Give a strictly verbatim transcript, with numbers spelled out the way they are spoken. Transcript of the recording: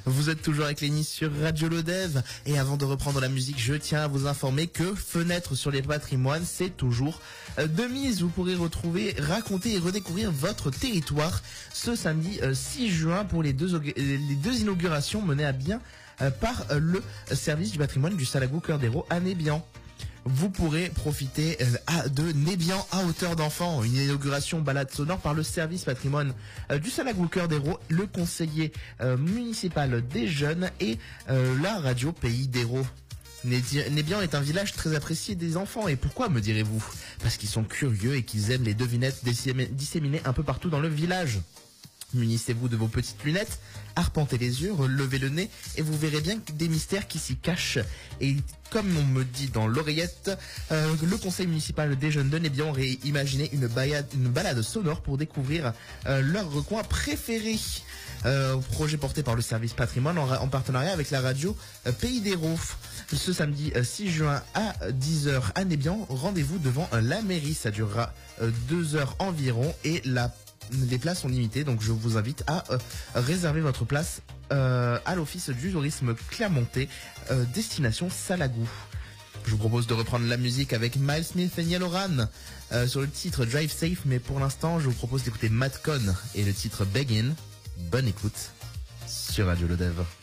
Vous êtes toujours avec Léni sur Radio Lodève. Et avant de reprendre la musique, je tiens à vous informer que Fenêtre sur les patrimoines, c'est toujours de mise. Vous pourrez retrouver, raconter et redécouvrir votre territoire ce samedi six juin pour les deux, les deux inaugurations menées à bien par le service du patrimoine du Salagou Cœur d'Hérault à Nébian. Vous pourrez profiter de Nébian à hauteur d'enfant, une inauguration balade sonore par le service patrimoine du Salagou Cœur d'Hérault, le conseiller municipal des jeunes et la radio Pays d'Hérault. Nébian est un village très apprécié des enfants. Et pourquoi, me direz-vous? Parce qu'ils sont curieux et qu'ils aiment les devinettes disséminées un peu partout dans le village. Munissez-vous de vos petites lunettes, arpentez les yeux, relevez le nez et vous verrez bien des mystères qui s'y cachent. Et comme on me dit dans l'oreillette, euh, le conseil municipal des jeunes de Nébian aurait imaginé une, balade, une balade sonore pour découvrir euh, leur recoin préféré. Euh, projet porté par le service patrimoine en, en partenariat avec la radio euh, Pays d'Hérault. Ce samedi euh, six juin à dix heures à Nébian, rendez-vous devant euh, la mairie. Ça durera euh, deux heures environ et la les places sont limitées, donc je vous invite à euh, réserver votre place euh, à l'office du tourisme Clermontais, euh, destination Salagou. Je vous propose de reprendre la musique avec Miles Smith et Niall Horan euh, sur le titre Drive Safe, mais pour l'instant je vous propose d'écouter Matt Cohn et le titre Beggin'. Bonne écoute sur Radio Lodève.